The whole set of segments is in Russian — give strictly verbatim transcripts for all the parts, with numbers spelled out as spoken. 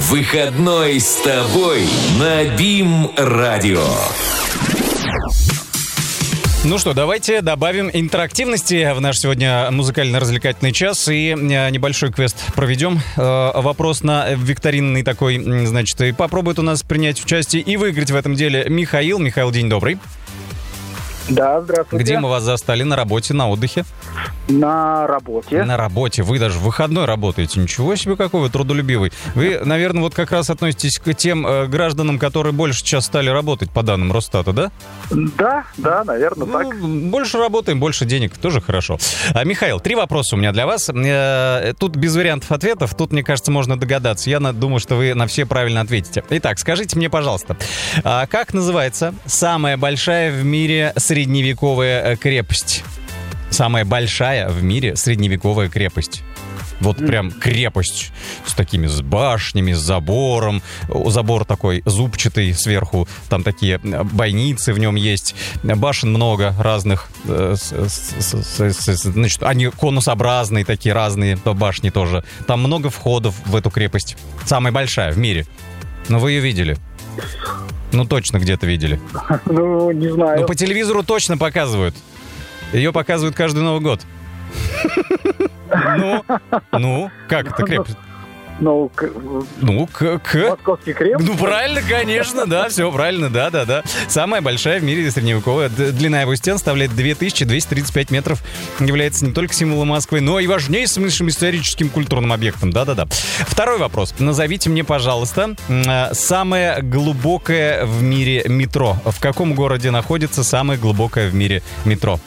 Выходной с тобой на БИМ-радио. Ну что, давайте добавим интерактивности в наш сегодня музыкально-развлекательный час и небольшой квест проведем. Вопрос на викторинный такой, значит, и попробует у нас принять участие и выиграть в этом деле Михаил. Михаил, день добрый. Да, здравствуйте. Где мы вас застали? На работе, на отдыхе? На работе. На работе. Вы даже в выходной работаете. Ничего себе, какой вы трудолюбивый. Вы, наверное, вот как раз относитесь к тем э, гражданам, которые больше сейчас стали работать, по данным Росстата, да? Да, да, наверное, ну, так. Больше работаем, больше денег. Тоже хорошо. А, Михаил, три вопроса у меня для вас. Э, тут без вариантов ответов. Тут, мне кажется, можно догадаться. Я думаю, что вы на все правильно ответите. Итак, скажите мне, пожалуйста, а как называется самая большая в мире средневековая крепость? Самая большая в мире средневековая крепость. Вот mm. прям крепость с такими, с башнями, с забором. Забор такой зубчатый сверху. Там такие бойницы в нем есть. Башен много разных. Значит, они конусообразные такие, разные башни тоже. Там много входов в эту крепость. Самая большая в мире. Но вы ее видели? Ну, точно где-то видели. Ну, не знаю. Ну, по телевизору точно показывают. Ее показывают каждый Новый год. Ну, ну, как это крепость? Ну, к... Ну, к... к... Московский Кремль? Ну, правильно, конечно, да, все правильно, да-да-да. Самая большая в мире средневековая. Длина его стен составляет две тысячи двести тридцать пять метров. Является не только символом Москвы, но и важнейшим историческим культурным объектом. Да-да-да. Второй вопрос. Назовите мне, пожалуйста, самое глубокое в мире метро. В каком городе находится самое глубокое в мире метро?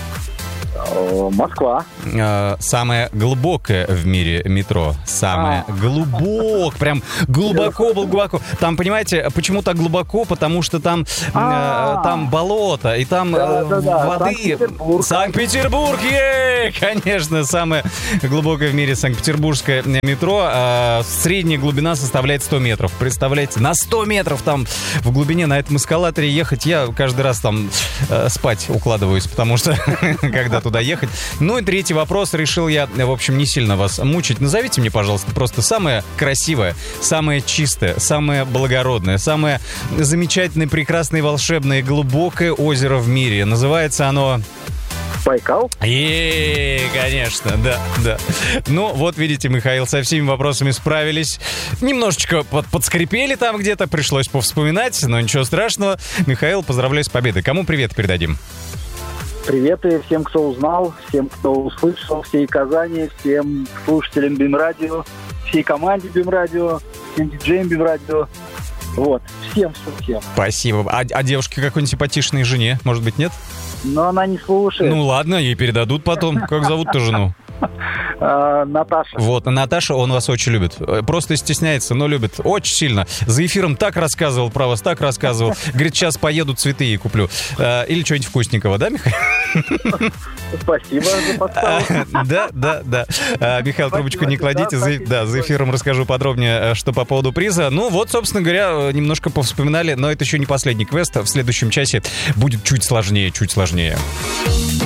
Москва. Самое глубокое в мире метро. Самое а. глубокое. Прям глубоко-глубоко. Там, понимаете, почему так глубоко? Потому что там, э, там болото, и там да, э, да, да. воды. Санкт-Петербург. Санкт-Петербург, е! Конечно, самое глубокое в мире санкт-петербургское метро. Э, средняя глубина составляет сто метров. Представляете, на сто метров там в глубине на этом эскалаторе ехать. Я каждый раз там э, спать укладываюсь, потому что когда туда ехать. Ну и третий вопрос. Решил я, в общем, не сильно вас мучить. Назовите мне, пожалуйста, просто самое красивое, самое чистое, самое благородное, самое замечательное, прекрасное, волшебное, глубокое озеро в мире. Называется оно... Байкал? Е, конечно, да, да. Ну, вот видите, Михаил, со всеми вопросами справились. Немножечко под, подскрипели там где-то, пришлось повспоминать, но ничего страшного. Михаил, поздравляю с победой. Кому привет передадим? Приветы всем, кто узнал, всем, кто услышал, всей Казани, всем слушателям БИМ-радио, всей команде БИМ-радио, всем диджеям БИМ-радио. Вот, всем, всем. Спасибо. А, а девушке какой-нибудь симпатичной жене, может быть, нет? Но она не слушает. Ну ладно, ей передадут потом. Как зовут-то жену? А, Наташа. Вот, Наташа, он вас очень любит. Просто стесняется, но любит. Очень сильно. За эфиром так рассказывал про вас, так рассказывал. Говорит, сейчас поеду, цветы ей куплю. Или что-нибудь вкусненького, да, Михаил? Спасибо за подсказку. Да, да, да. Михаил, трубочку не кладите. Да, за эфиром расскажу подробнее, что по поводу приза. Ну вот, собственно говоря, немножко повспоминали, но это еще не последний квест. В следующем часе будет чуть сложнее, чуть сложнее.